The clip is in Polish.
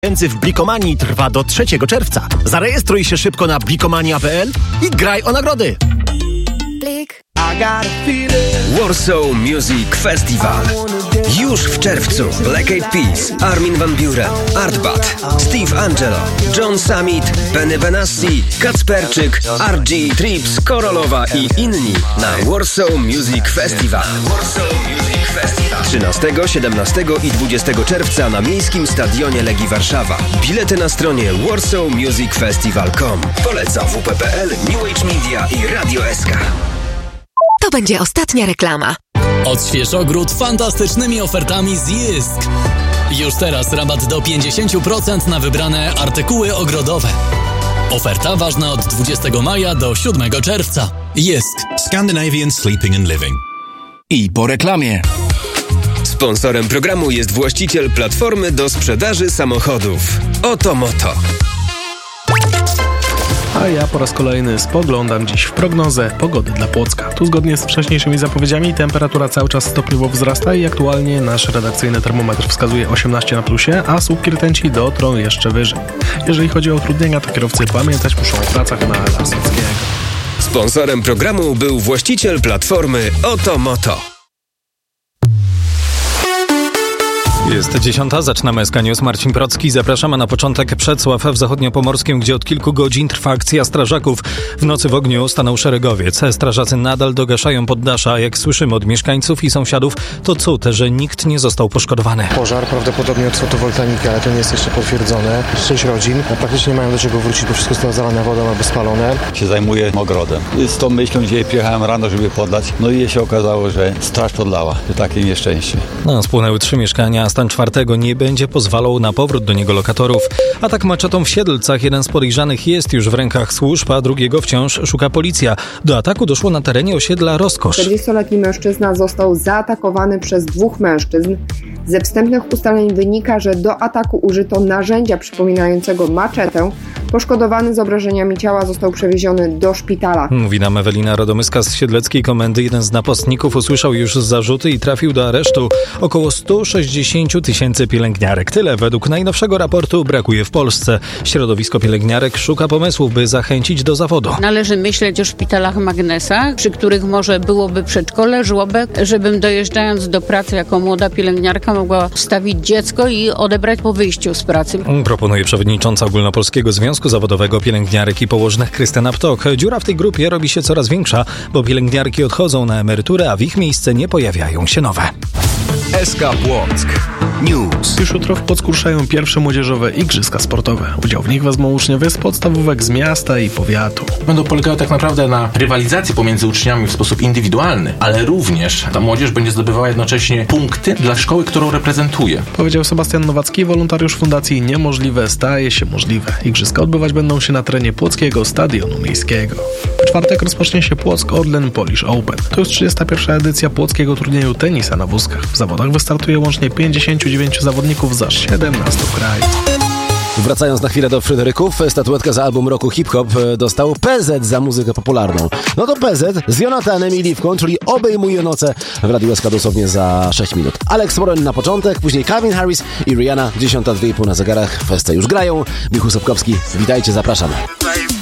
W Blikomanii trwa do 3 czerwca. Zarejestruj się szybko na blikomania.pl i graj o nagrody. Warsaw Music Festival. Już w czerwcu Black Eyed Peas, Armin van Buuren, Artbat, Steve Angelo, John Summit, Benny Benassi, Kacperczyk, RG, Trips, Korolowa i inni na Warsaw Music Festival. 13, 17 i 20 czerwca na Miejskim Stadionie Legii Warszawa. Bilety na stronie warsawmusicfestival.com. Poleca WP.pl, New Age Media i Radio SK. To będzie ostatnia reklama. Odśwież ogród fantastycznymi ofertami z Jysk. Już teraz rabat do 50% na wybrane artykuły ogrodowe. Oferta ważna od 20 maja do 7 czerwca. Jysk. Scandinavian Sleeping and Living. I po reklamie. Sponsorem programu jest właściciel platformy do sprzedaży samochodów. Oto Moto. A ja po raz kolejny spoglądam dziś w prognozę pogody dla Płocka. Tu zgodnie z wcześniejszymi zapowiedziami temperatura cały czas stopniowo wzrasta i aktualnie nasz redakcyjny termometr wskazuje 18 na plusie, a słupki rtęci dotrą jeszcze wyżej. Jeżeli chodzi o utrudnienia, to kierowcy pamiętać muszą o pracach na Lasockiego. Sponsorem programu był właściciel platformy Oto Moto. Jest 10, zaczynamy SK News. Marcin Procki. Zapraszamy na początek Przecław w Zachodniopomorskiem, gdzie od kilku godzin trwa akcja strażaków. W nocy w ogniu stanął szeregowiec. Strażacy nadal dogaszają poddasza. Jak słyszymy od mieszkańców i sąsiadów, to cud, że nikt nie został poszkodowany. Pożar prawdopodobnie od fotowoltaiki, ale to nie jest jeszcze potwierdzone. 6 rodzin praktycznie nie mają do czego wrócić, bo wszystko zostało zalane wodą albo spalone. Się zajmuję ogrodem. Z tą myślą dzisiaj przyjechałem rano, żeby podlać. No i się okazało, że straż podlała. To takie nieszczęście. Spłonęły 3 mieszkania, a stan 4 nie będzie pozwalał na powrót do niego lokatorów. Atak maczetą w Siedlcach. Jeden z podejrzanych jest już w rękach służb, a drugiego wciąż szuka policja. Do ataku doszło na terenie osiedla Rozkosz. 40-letni mężczyzna został zaatakowany przez 2 mężczyzn. Ze wstępnych ustaleń wynika, że do ataku użyto narzędzia przypominającego maczetę. Poszkodowany z obrażeniami ciała został przewieziony do szpitala. Mówi nam Ewelina Radomyska z Siedleckiej Komendy. Jeden z napastników usłyszał już zarzuty i trafił do aresztu. Około 160 000 pielęgniarek. Tyle według najnowszego raportu brakuje w Polsce. Środowisko pielęgniarek szuka pomysłów, by zachęcić do zawodu. Należy myśleć o szpitalach magnesach, przy których może byłoby przedszkole, żłobek, żebym dojeżdżając do pracy jako młoda pielęgniarka mogła wstawić dziecko i odebrać po wyjściu z pracy. Proponuje przewodnicząca Ogólnopolskiego Związku Zawodowego Pielęgniarek i Położnych Krystyna Ptok. Dziura w tej grupie robi się coraz większa, bo pielęgniarki odchodzą na emeryturę, a w ich miejsce nie pojawiają się nowe. SK Płock News. Już jutro w Płocku ruszają pierwsze młodzieżowe igrzyska sportowe. Udział w nich wezmą uczniowie z podstawówek z miasta i powiatu. Będą polegały tak naprawdę na rywalizacji pomiędzy uczniami w sposób indywidualny, ale również ta młodzież będzie zdobywała jednocześnie punkty dla szkoły, którą reprezentuje. Powiedział Sebastian Nowacki, wolontariusz Fundacji Niemożliwe staje się możliwe. Igrzyska odbywać będą się na terenie Płockiego Stadionu Miejskiego. W czwartek rozpocznie się Płock Orlen Polish Open. To już 31. edycja płockiego turnieju tenisa na wózkach. W zawodach wystartuje łącznie 59 zawodników za 17 krajów. Wracając na chwilę do Fryderyków, statuetkę za album roku hip-hop dostał PZ za muzykę popularną. No to PZ z Jonathanem i Liwką, czyli Obejmuje noce w Radiu SK dosłownie za 6 minut. Alex Moren na początek, później Calvin Harris i Rihanna, 10:02 na zegarach, feste już grają. Michał Sobkowski, witajcie, zapraszamy.